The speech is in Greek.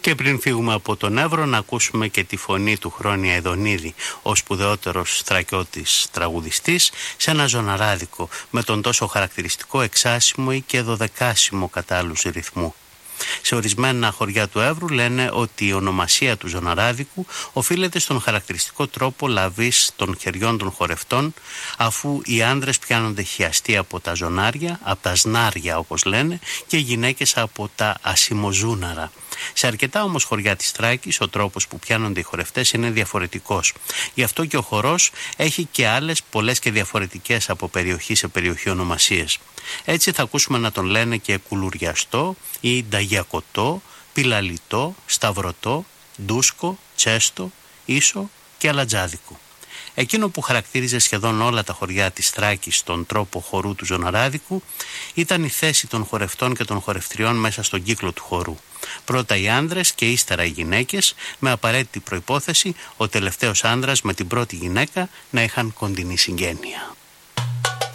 Και πριν φύγουμε από τον Εύρο, να ακούσουμε και τη φωνή του Χρόνια Ειδονίδη, ο σπουδαιότερος θρακιώτης τραγουδιστής, σε ένα ζωναράδικο με τον τόσο χαρακτηριστικό εξάσιμο ή και δωδεκάσιμο κατά άλλους ρυθμού. Σε ορισμένα χωριά του Εύρου λένε ότι η ονομασία του ζωναράδικου οφείλεται στον χαρακτηριστικό τρόπο λαβής των χεριών των χορευτών, αφού οι άνδρες πιάνονται χιαστοί από τα ζωνάρια, από τα σνάρια όπως λένε, και οι γυναίκες από τα ασημοζούναρα. Σε αρκετά όμως χωριά της Θράκης ο τρόπος που πιάνονται οι χορευτές είναι διαφορετικός. Γι' αυτό και ο χορός έχει και άλλες πολλές και διαφορετικές από περιοχή σε περιοχή ονομασίες. Έτσι θα ακούσουμε να τον λένε και κουλουριαστό ή νταγιακωτό, πιλαλιτό, σταυρωτό, ντούσκο, τσέστο, ίσο και αλατζάδικο. Εκείνο που χαρακτήριζε σχεδόν όλα τα χωριά της Θράκης στον τρόπο χορού του ζωναράδικου ήταν η θέση των χορευτών και των χορευτριών μέσα στον κύκλο του χορού. Πρώτα οι άνδρες και ύστερα οι γυναίκες, με απαραίτητη προϋπόθεση ο τελευταίος άνδρας με την πρώτη γυναίκα να είχαν κοντινή συγγένεια.